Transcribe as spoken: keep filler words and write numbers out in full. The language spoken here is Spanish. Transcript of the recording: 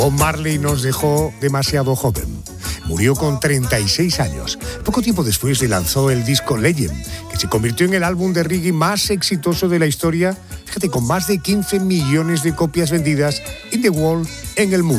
Bob Marley nos dejó demasiado joven. Murió con treinta y seis años. Poco tiempo después le lanzó el disco Legend, que se convirtió en el álbum de reggae más exitoso de la historia, fíjate, con más de quince millones de copias vendidas in the world, en el mundo.